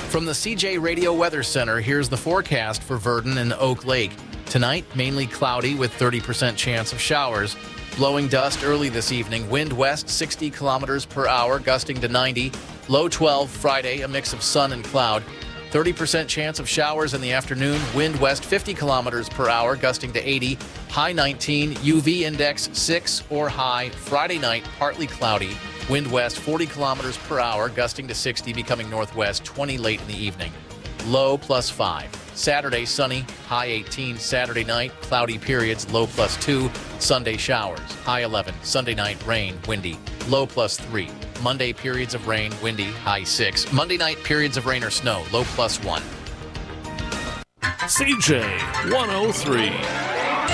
From the CJ Radio Weather Center, here's the forecast for Verdon and Oak Lake. Tonight, mainly cloudy with 30% chance of showers. Blowing dust early this evening. Wind west 60 kilometers per hour, gusting to 90. Low 12 Friday, a mix of sun and cloud. 30% chance of showers in the afternoon. Wind west 50 kilometers per hour, gusting to 80. High 19. UV index 6 or high. Friday night, partly cloudy. Wind west 40 kilometers per hour, gusting to 60, becoming northwest 20 late in the evening. Low +5. Saturday, sunny, high 18. Saturday night, cloudy periods, low +2. Sunday, showers, high 11. Sunday night, rain, windy, low +3. Monday, periods of rain, windy, high 6. Monday night, periods of rain or snow, low +1. CJ 103.